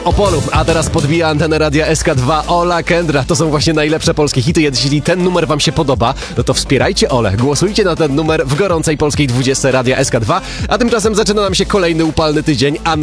Opolu, a teraz podbija antenę radia SK2 Ola Kendra. To są właśnie najlepsze polskie hity. Jeśli ten numer wam się podoba, no to wspierajcie Olę. Głosujcie na ten numer w gorącej polskiej 20 radia SK2. A tymczasem zaczyna nam się kolejny upalny tydzień, a